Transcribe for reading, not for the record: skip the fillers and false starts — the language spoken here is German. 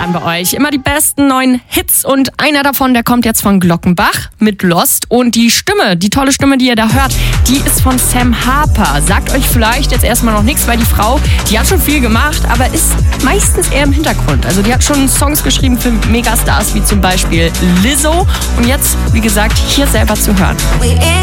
hören wir euch. Immer die besten neuen Hits und einer davon, der kommt jetzt von Glockenbach mit Lost. Und die Stimme, die tolle Stimme, die ihr da hört, die ist von Sam Harper. Sagt euch vielleicht jetzt erstmal noch nichts, weil die Frau, die hat schon viel gemacht, aber ist meistens eher im Hintergrund. Also die hat schon Songs geschrieben für Megastars wie zum Beispiel Lizzo. Und jetzt, wie gesagt, hier selber zu hören.